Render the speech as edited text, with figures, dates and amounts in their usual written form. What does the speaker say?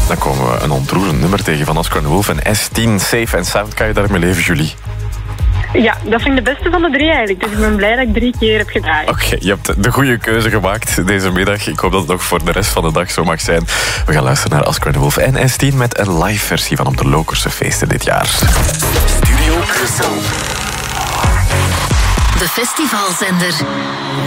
Dan komen we een ontroerend nummer tegen van Oscar de Wolf en S10. Safe and Sound, kan je daarmee leven, Julie? Ja, dat vind ik de beste van de 3 eigenlijk. Dus ik ben blij dat ik 3 keer heb gedraaid. Oké, je hebt de goede keuze gemaakt deze middag. Ik hoop dat het ook voor de rest van de dag zo mag zijn. We gaan luisteren naar Oscar de Wolf en S10 met een live versie van op de Lokerse feesten dit jaar. Studio Brussel. De festivalzender.